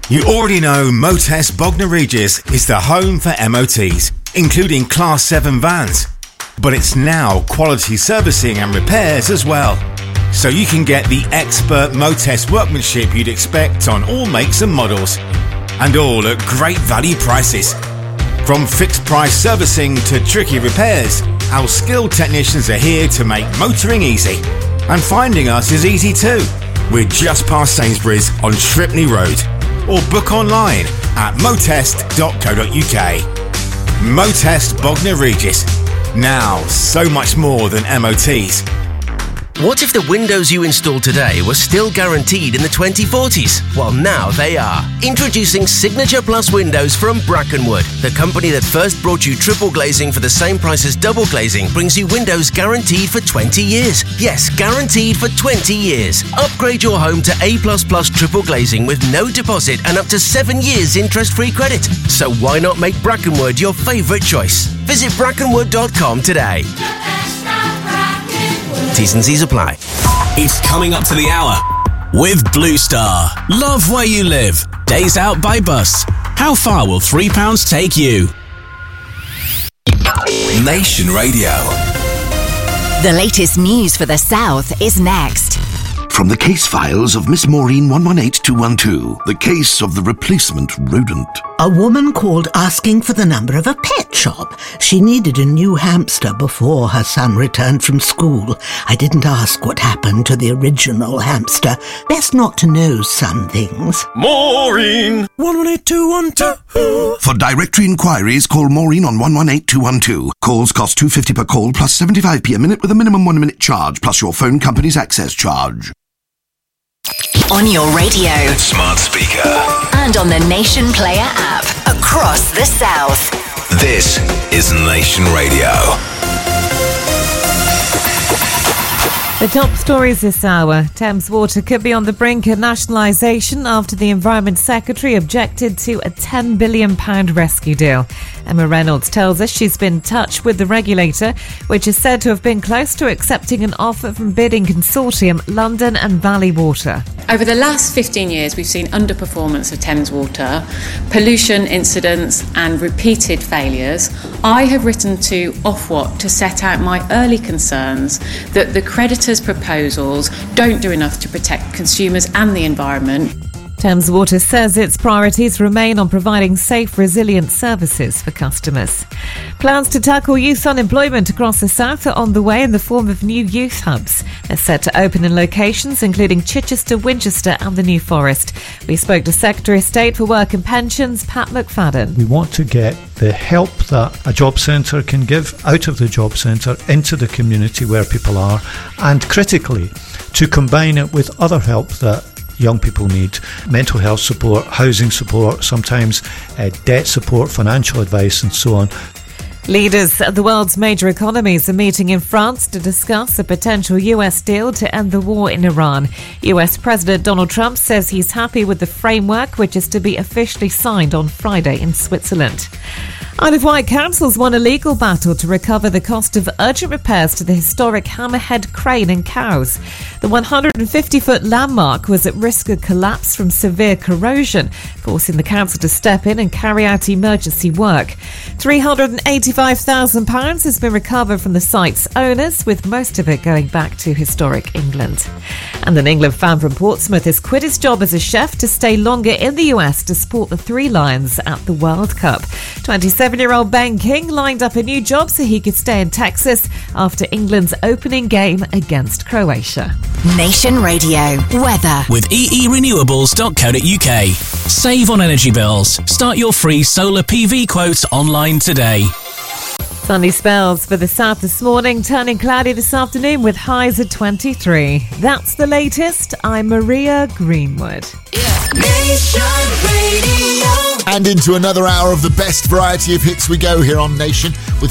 You already know Motest Bognor Regis is the home for MOTs, including Class 7 vans. But it's now quality servicing and repairs as well. So you can get the expert Motest workmanship you'd expect on all makes and models. And all at great value prices. From fixed price servicing to tricky repairs, our skilled technicians are here to make motoring easy. And finding us is easy too. We're just past Sainsbury's on Shripney Road. Or book online at motest.co.uk. Motest Bognor Regis. Now, so much more than MOTs. What if the windows you install today were still guaranteed in the 2040s? Well, now they are. Introducing Signature Plus windows from Brackenwood. The company that first brought you triple glazing for the same price as double glazing brings you windows guaranteed for 20 years. Yes, guaranteed for 20 years. Upgrade your home to A++ triple glazing with no deposit and up to 7 years interest-free credit. So why not make Brackenwood your favourite choice? Visit brackenwood.com today. T's and C's apply. It's coming up to the hour with Blue Star. Love where you live. Days out by bus. How far will £3 take you? Nation Radio. The latest news for the South is next. From the case files of Miss Maureen 118212, the case of the replacement rodent. A woman called asking for the number of a pet shop. She needed a new hamster before her son returned from school. I didn't ask what happened to the original hamster. Best not to know some things. Maureen 118212. For directory inquiries, call Maureen on 118212. Calls cost £2.50 per call plus 75p a minute with a minimum 1 minute charge plus your phone company's access charge. On your radio, Smart speaker, and on the Nation Player app across the South. this is Nation Radio. The top stories this hour. Thames Water could be on the brink of nationalisation after the Environment Secretary objected to a £10 billion rescue deal. Emma Reynolds tells us she's been in touch with the regulator, which is said to have been close to accepting an offer from bidding consortium London and Valley Water. Over the last 15 years, we've seen underperformance of Thames Water, pollution incidents and repeated failures. I have written to Ofwat to set out my early concerns that the creditors' proposals don't do enough to protect consumers and the environment. Thames Water says its priorities remain on providing safe, resilient services for customers. Plans to tackle youth unemployment across the south are on the way in the form of new youth hubs. They're set to open in locations including Chichester, Winchester and the New Forest. We spoke to Secretary of State for Work and Pensions, Pat McFadden. We want to get the help that a job centre can give out of the job centre into the community where people are, and critically to combine it with other help that young people need: mental health support, housing support, sometimes debt support, financial advice and so on. Leaders of the world's major economies are meeting in France to discuss a potential US deal to end the war in Iran. US President Donald Trump says he's happy with the framework, which is to be officially signed on Friday in Switzerland. Isle of Wight Council's won a legal battle to recover the cost of urgent repairs to the historic Hammerhead crane in Cowes. The 150-foot landmark was at risk of collapse from severe corrosion, forcing the council to step in and carry out emergency work. £385,000 has been recovered from the site's owners, with most of it going back to historic England. And an England fan from Portsmouth has quit his job as a chef to stay longer in the US to support the Three Lions at the World Cup. 27-year-old Ben King lined up a new job so he could stay in Texas after England's opening game against Croatia. Nation Radio weather With eerenewables.co.uk. Save on energy bills. Start your free solar PV quotes online today. Sunny spells for the south this morning, turning cloudy this afternoon with highs at 23. That's the latest. I'm Maria Greenwood. Nation Radio. And into another hour of the best variety of hits we go here on Nation with